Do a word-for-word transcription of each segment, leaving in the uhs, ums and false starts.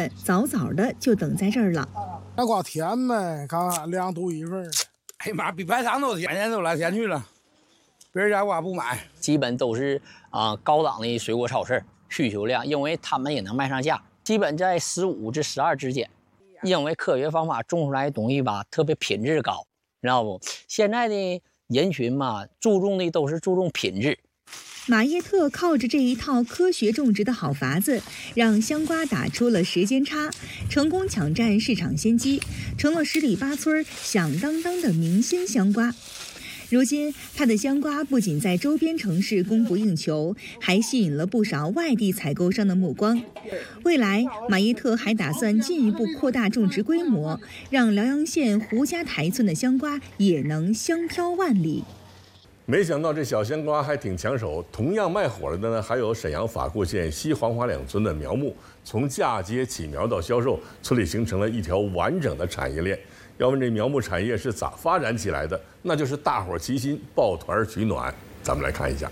们早早的就等在这儿了。 那光甜呗，看看两独一份。 哎呀妈，比排长都甜，每年都来甜去了。别人家瓜不买， 基本都是啊、呃、高档的水果超市，需求量，因为他们也能卖上价，基本在十五至十二之间。因为科学方法种出来的东西吧，特别品质高，知道不？现在的人群嘛，注重的都是注重品质。 马耶特靠着这一套科学种植的好法子，让香瓜打出了时间差，成功抢占市场先机，成了十里八村响当当的明星香瓜。如今，他的香瓜不仅在周边城市供不应求，还吸引了不少外地采购商的目光。未来，马耶特还打算进一步扩大种植规模，让辽阳县胡家台村的香瓜也能香飘万里。 没想到这小香瓜还挺抢手，同样卖火了的呢，还有沈阳法库县西黄花两村的苗木，从嫁接起苗到销售，村里形成了一条完整的产业链。要问这苗木产业是咋发展起来的，那就是大伙齐心抱团取暖。咱们来看一下，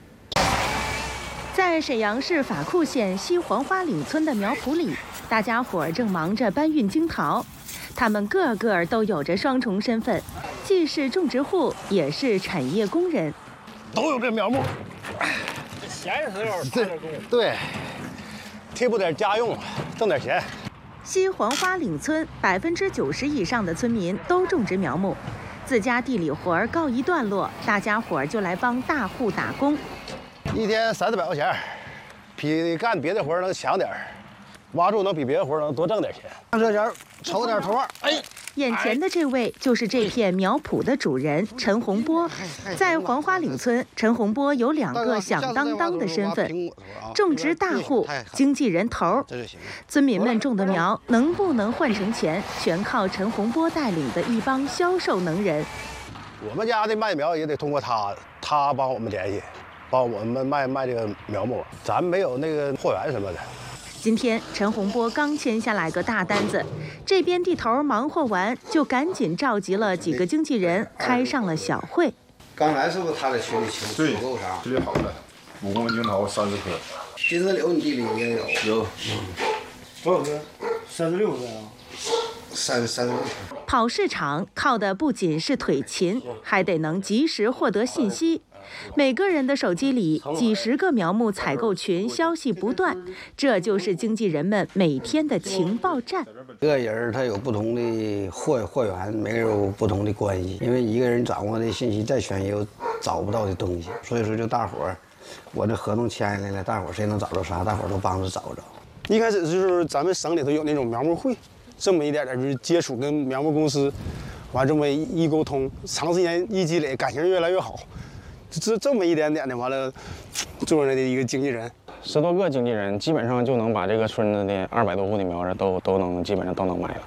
在沈阳市法库县西黄花岭村的苗圃里，大家伙儿正忙着搬运樱桃。他们个个都有着双重身份，既是种植户，也是产业工人。 都有这苗木， 闲时候对对，贴补点家用，挣点钱。 西黄花岭村百分之九十以上的村民都种植苗木，自家地里活儿告一段落，大家伙儿就来帮大户打工。 一天三四百块钱，比干别的活能强点儿，挖树能比别的活能多挣点钱。这钱筹点头发，哎。 眼前的这位就是这片苗圃的主人陈洪波。在黄花岭村，陈洪波有两个响当当的身份：种植大户、经纪人头。村民们种的苗能不能换成钱，全靠陈洪波带领的一帮销售能人。 我们家的卖苗也得通过他，他帮我们联系，帮我们卖卖这个苗木。咱没有那个货源什么的。 今天陈洪波刚签下来个大单子，这边地头忙活完，就赶紧召集了几个经纪人，开上了小会。 刚才是不是他在群里求对， 够啥？ 这里好了，五公斤桃三十颗。 金丝柳你地里也有？ 有。 多少颗？三十六颗啊。 三三十六。 跑市场靠的不仅是腿勤，还得能及时获得信息。每个人的手机里几十个苗木采购群，消息不断，这就是经纪人们每天的情报站。 这个人他有不同的货货源，每个人有不同的关系，因为一个人掌握的信息再全，也有找不到的东西，所以说就大伙儿，我这合同签下来了，大伙儿谁能找着啥，大伙儿都帮着找着。 一开始就是咱们省里头有那种苗木会，这么一点点就是接触跟苗木公司，完这么一沟通，长时间一积累，感情越来越好。这这么一点点的，完了，做人的一个经纪人， 十多个经纪人，基本上就能把这个村子的二百多户的苗儿都都能基本上都能卖了。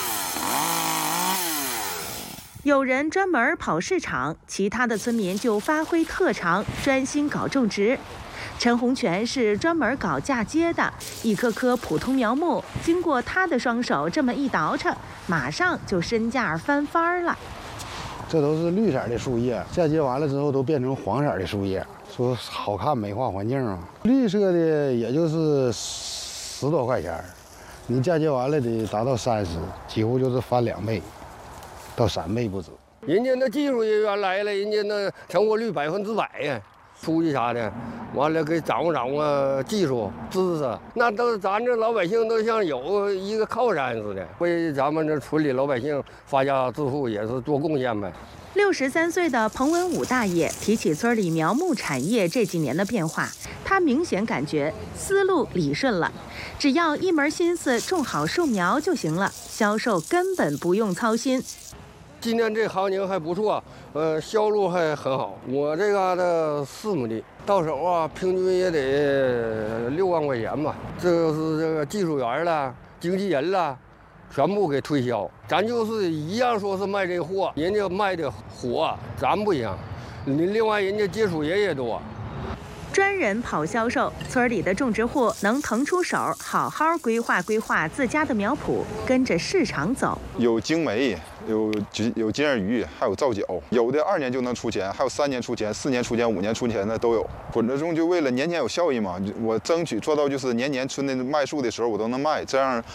有人专门跑市场，其他的村民就发挥特长，专心搞种植。陈洪全是专门搞嫁接的，一棵棵普通苗木，经过他的双手这么一倒饬，马上就身价翻番了。 这都是绿色的树叶，嫁接完了之后都变成黄色的树叶，说好看美化环境啊。绿色的也就是十多块钱，你嫁接完了得达到三十，几乎就是翻两倍到三倍不止。 人家那技术人员来了，人家那成活率百分之百呀，书记啥的，完了给掌握掌握技术知识，那都咱这老百姓都像有一个靠山似的，为咱们这村里老百姓发家致富也是做贡献呗。 六十三岁的彭文武大爷提起村里苗木产业这几年的变化，他明显感觉思路理顺了，只要一门心思种好树苗就行了，销售根本不用操心。 今年这行情还不错，呃，销路还很好。我这嘎达四亩地，到手啊，平均也得六万块钱吧。这就是这个技术员了、经纪人了，全部给推销。咱就是一样，说是卖这货，人家卖的火，咱不一样。你另外人家接触人也多。 专人跑销售，村里的种植户能腾出手，好好规划规划自家的苗圃，跟着市场走。 有精煤，有有金耳鱼，还有皂角，有的二年就能出钱，还有三年出钱、四年出钱、五年出钱的都有。混着种就为了年年有效益嘛，我争取做到就是年年春的卖树的时候我都能卖，这样